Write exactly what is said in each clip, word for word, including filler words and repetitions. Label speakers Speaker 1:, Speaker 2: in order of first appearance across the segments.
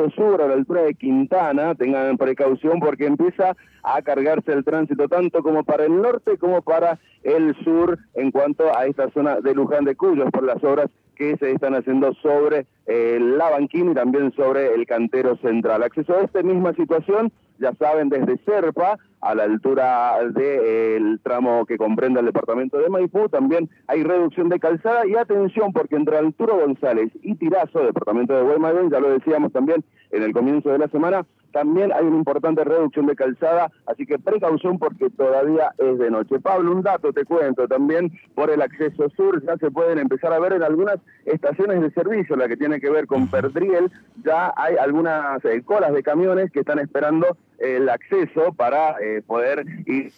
Speaker 1: acceso sur a la altura de Quintana, tengan precaución porque empieza a cargarse el tránsito tanto como para el norte como para el sur en cuanto a esta zona de Luján de Cuyo, por las obras que se están haciendo sobre eh, la banquina y también sobre el cantero central. Acceso a esta misma situación, ya saben, desde Serpa, a la altura del tramo que comprende el departamento de Maipú, también hay reducción de calzada y atención porque entre Arturo González y Tirazo, departamento de Guaymallén, ya lo decíamos también en el comienzo de la semana, también hay una importante reducción de calzada, así que precaución porque todavía es de noche. Pablo, un dato te cuento, también por el acceso sur ya se pueden empezar a ver en algunas estaciones de servicio, la que tiene que ver con Perdriel, ya hay algunas eh, colas de camiones que están esperando el acceso para eh, poder ir.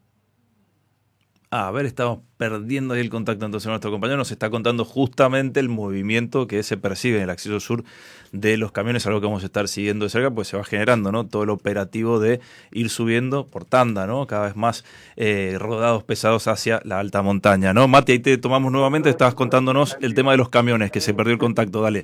Speaker 2: Ah, a ver, estamos perdiendo ahí el contacto, entonces nuestro compañero nos está contando justamente el movimiento que se percibe en el acceso sur de los camiones, algo que vamos a estar siguiendo de cerca, pues se va generando, ¿no? Todo el operativo de ir subiendo por tanda, ¿no? Cada vez más eh, rodados pesados hacia la alta montaña, ¿no? Mati, ahí te tomamos nuevamente, estabas contándonos el tema de los camiones, que se perdió el contacto, dale.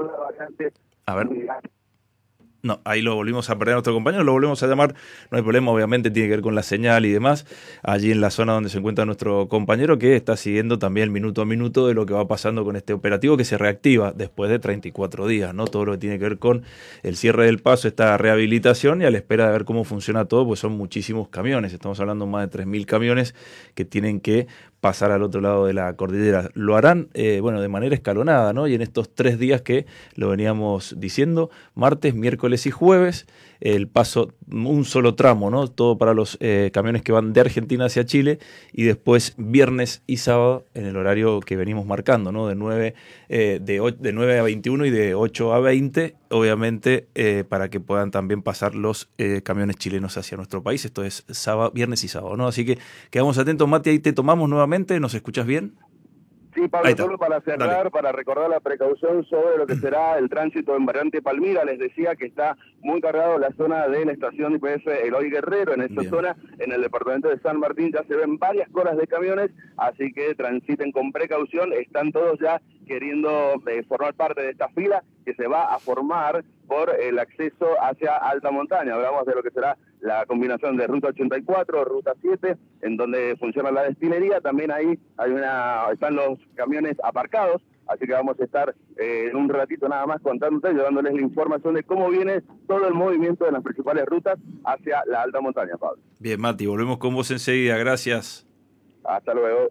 Speaker 2: A ver. No, ahí lo volvimos a perder a nuestro compañero, lo volvemos a llamar, no hay problema, obviamente tiene que ver con la señal y demás, allí en la zona donde se encuentra nuestro compañero que está siguiendo también minuto a minuto de lo que va pasando con este operativo que se reactiva después de treinta y cuatro días, ¿no? Todo lo que tiene que ver con el cierre del paso, esta rehabilitación y a la espera de ver cómo funciona todo, pues son muchísimos camiones, estamos hablando de más de tres mil camiones que tienen que pasar al otro lado de la cordillera. Lo harán, eh, bueno, de manera escalonada, ¿no? Y en estos tres días que lo veníamos diciendo, martes, miércoles y jueves, el paso, un solo tramo, ¿no? Todo para los eh, camiones que van de Argentina hacia Chile y después viernes y sábado en el horario que venimos marcando, ¿no? De nueve, eh, de, de nueve a veintiuno y de ocho a veinte, obviamente, eh, para que puedan también pasar los eh, camiones chilenos hacia nuestro país. Esto es sábado, viernes y sábado, ¿no? Así que quedamos atentos, Mati, ahí te tomamos nuevamente, ¿nos escuchas bien?
Speaker 1: Sí, Pablo, solo para cerrar, Dale. Para recordar la precaución sobre lo que será el tránsito en variante Palmira, les decía que está muy cargado la zona de la estación I P F Eloy Guerrero, en esa Bien. zona, en el departamento de San Martín, ya se ven varias colas de camiones, así que transiten con precaución, están todos ya queriendo eh, formar parte de esta fila que se va a formar por el acceso hacia alta montaña. Hablamos de lo que será la combinación de Ruta ochenta y cuatro, Ruta siete, en donde funciona la destilería, también ahí hay una, están los camiones aparcados, así que vamos a estar eh, en un ratito nada más contándote, llevándoles la información de cómo viene todo el movimiento de las principales rutas hacia la alta montaña, Pablo.
Speaker 2: Bien, Mati, volvemos con vos enseguida, gracias.
Speaker 1: Hasta luego.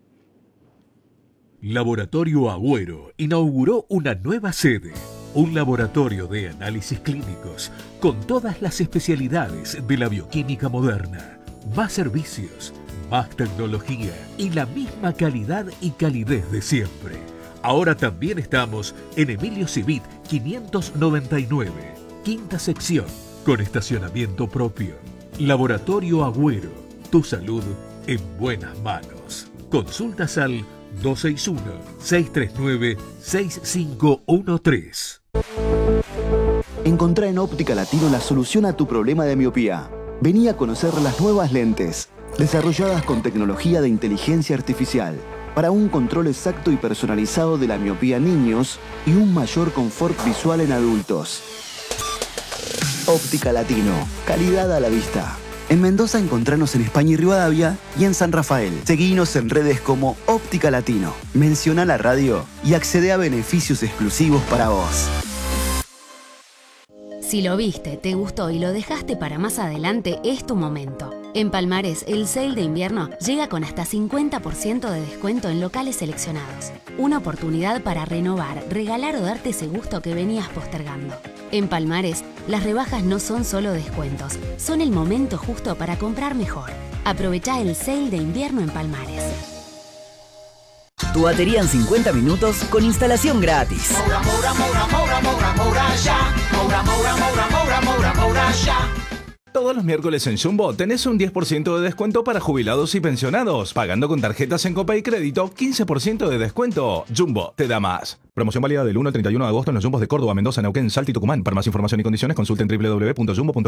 Speaker 3: Laboratorio Agüero inauguró una nueva sede, un laboratorio de análisis clínicos con todas las especialidades de la bioquímica moderna, más servicios, más tecnología y la misma calidad y calidez de siempre. Ahora también estamos en Emilio Civit quinientos noventa y nueve, quinta sección, con estacionamiento propio. Laboratorio Agüero, tu salud en buenas manos. Consultas al dos seis uno, seis tres nueve, seis cinco uno tres.
Speaker 4: Encontrá en Óptica Latino la solución a tu problema de miopía. Vení a conocer las nuevas lentes, desarrolladas con tecnología de inteligencia artificial, para un control exacto y personalizado de la miopía en niños y un mayor confort visual en adultos. Óptica Latino, calidad a la vista. En Mendoza encontranos en España y Rivadavia y en San Rafael. Seguinos en redes como Óptica Latino. Menciona la radio y accede a beneficios exclusivos para vos.
Speaker 5: Si lo viste, te gustó y lo dejaste para más adelante, es tu momento. En Palmares, el sale de invierno llega con hasta cincuenta por ciento de descuento en locales seleccionados. Una oportunidad para renovar, regalar o darte ese gusto que venías postergando. En Palmares, las rebajas no son solo descuentos, son el momento justo para comprar mejor. Aprovechá el sale de invierno en Palmares.
Speaker 6: Tu batería en cincuenta minutos con instalación gratis.
Speaker 7: Moura, moura, moura, moura, moura, moura, ya. Moura, moura, moura, moura, moura, moura, ya.
Speaker 8: Todos los miércoles en Jumbo tenés un diez por ciento de descuento para jubilados y pensionados. Pagando con tarjetas en Copa y Crédito, quince por ciento de descuento. Jumbo, te da más. Promoción válida del uno al treinta y uno de agosto en los Jumbos de Córdoba, Mendoza, Neuquén, Salta y Tucumán. Para más información y condiciones consulten doble u doble u doble u punto jumbo punto com.